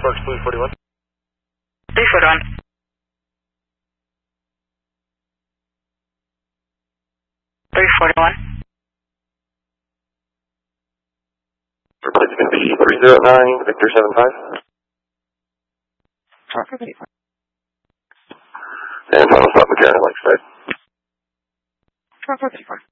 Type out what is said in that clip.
Sparks Blue 41. 341. It's going to be 309 Victor 75. And final stop McCarran, like I said. 434.